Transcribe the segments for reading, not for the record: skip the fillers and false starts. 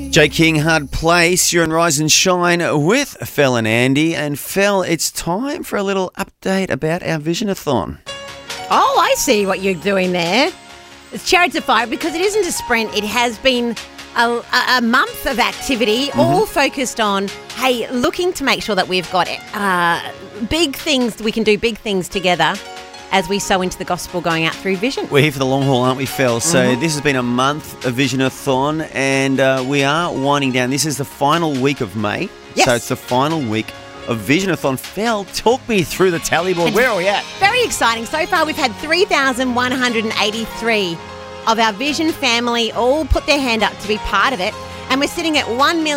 Jay King, Hard Place. You're on Rise and Shine with Fel and Andy. And Fel, it's time for a little update about our Visionathon. Oh, I see what you're doing there. It's Chariots of Fire because it isn't a sprint. It has been a month of activity, all focused on, hey, looking to make sure that we've got big things, we can do big things together as we sow into the gospel going out through Vision. We're here for the long haul, aren't we, Fel? So this has been a month of Visionathon, and we are winding down. This is the final week of May. Yes. So it's the final week of Visionathon. Fel, talk me through the tally board. Where are we at? Very exciting. So far, we've had 3,183 of our Vision family all put their hand up to be part of it, and we're sitting at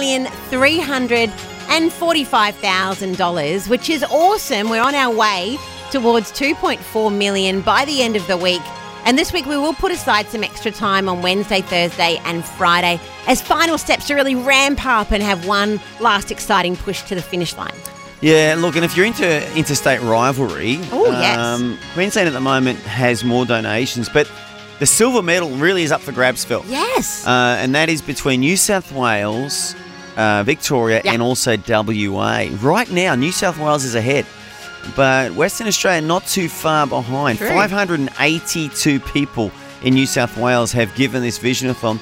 $1,345,000, which is awesome. We're on our way towards 2.4 million by the end of the week. And this week we will put aside some extra time on Wednesday, Thursday and Friday as final steps to really ramp up and have one last exciting push to the finish line. Yeah, look, and if you're into interstate rivalry, yes. Queensland at the moment has more donations, but the silver medal really is up for grabs, Phil. Yes. And that is between New South Wales, Victoria and also WA. Right now, New South Wales is ahead, but Western Australia not too far behind. True. 582 people in New South Wales have given this Visionathon,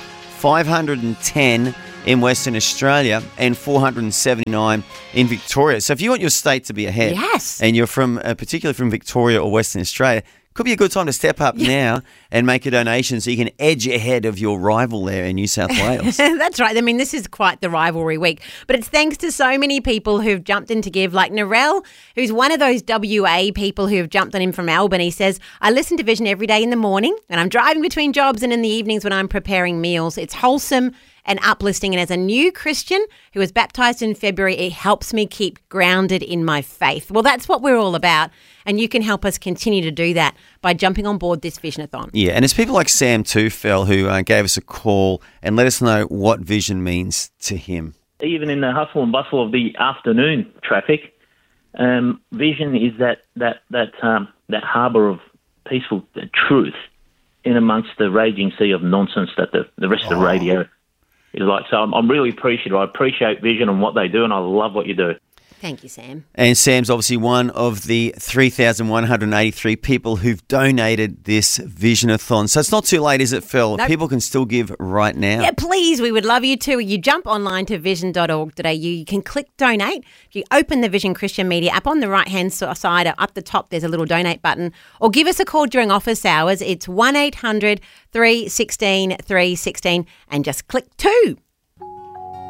510 in Western Australia and 479 in Victoria. So if you want your state to be ahead, and you're from particularly from Victoria or Western Australia, could be a good time to step up now and make a donation so you can edge ahead of your rival there in New South Wales. That's right. I mean, this is quite the rivalry week, but it's thanks to so many people who've jumped in to give, like Narelle, who's one of those WA people who've jumped on in from Albany, says, I listen to Vision every day in the morning and I'm driving between jobs and in the evenings when I'm preparing meals. It's wholesome and uplifting, and as a new Christian who was baptised in February, it helps me keep grounded in my faith. Well, that's what we're all about, and you can help us continue to do that by jumping on board this Visionathon. Yeah, and it's people like Sam too, Phil, who gave us a call and let us know what vision means to him. Even in the hustle and bustle of the afternoon traffic, vision is that harbour of peaceful truth in amongst the raging sea of nonsense that the rest of the radio is like. So I'm really appreciative. I appreciate Vision and what they do, and I love what you do. Thank you, Sam. And Sam's obviously one of the 3,183 people who've donated this Visionathon. So it's not too late, is it, Phil? Nope. People can still give right now. Yeah, please, we would love you to. You jump online to vision.org.au. You can click donate. If you open the Vision Christian Media app on the right-hand side, up the top, there's a little donate button. Or give us a call during office hours. It's 1-800-316-316 and just click 2.